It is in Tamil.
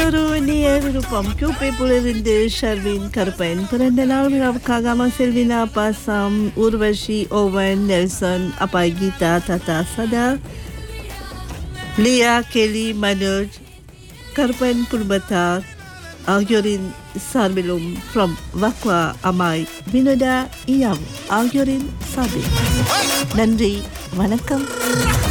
இன்னொரு நேயர் விருப்பம் கியூபேப்பிலிருந்து ஷர்வின் கருப்பன் பிறந்த நாள் விழாவுக்காக அம்மா செல்வினா பாசம் ஊர்வஷி ஓவன் நெல்சன் அப்பா கீதா தாத்தா சதா லியா கெலி மனோஜ் கருப்பன் குடும்பத்தார் ஆகியோரின் சார்பிலும் ஃப்ரம் வக்வா அம்மாய் வினோதா இயாம் ஆகியோரின் சார்பில் நன்றி வணக்கம்.